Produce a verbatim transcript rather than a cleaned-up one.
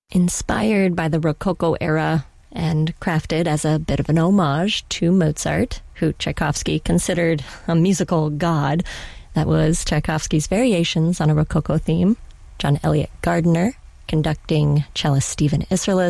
Inspired by the Rococo era and crafted as a bit of an homage to Mozart, who Tchaikovsky considered a musical god, that was Tchaikovsky's Variations on a Rococo theme. John Elliott Gardiner conducting cellist Stephen Isserlis,